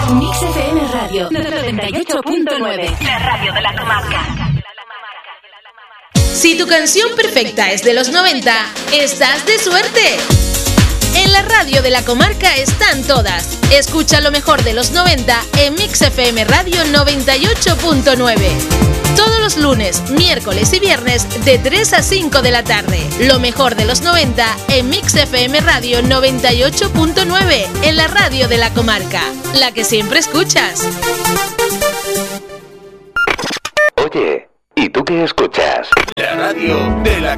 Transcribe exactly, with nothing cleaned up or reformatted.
Mix F M Radio noventa y ocho punto nueve. La radio de la comarca. Si tu canción perfecta es de los noventa, estás de suerte. En la radio de la comarca están todas. Escucha lo mejor de los noventa en Mix F M Radio noventa y ocho punto nueve. Todos los lunes, miércoles y viernes de tres a cinco de la tarde. Lo mejor de los noventa en Mix F M Radio noventa y ocho punto nueve, en la radio de la comarca, la que siempre escuchas. Oye, ¿y tú qué escuchas? La radio de la